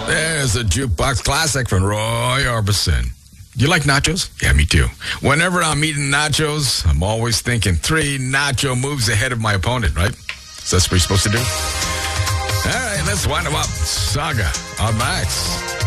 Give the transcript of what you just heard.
There's a jukebox classic from Roy Orbison. You like nachos? Yeah, me too. Whenever I'm eating nachos, I'm always thinking 3 nacho moves ahead of my opponent, right? So that's what you're supposed to do. All right, let's wind them up. Saga on Max.